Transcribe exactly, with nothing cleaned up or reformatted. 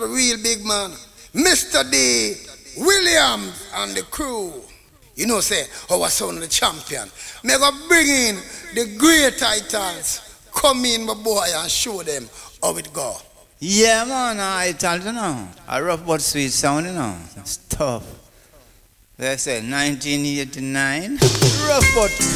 the real big man, Mister D. Williams and the crew. You know, say, our son of the champion. May God bring in the great titans. Come in, my boy, and show them how it go. Yeah, man, I tell you now. A rough but sweet sound, you know. It's tough. They say nineteen eighty-nine. Rough but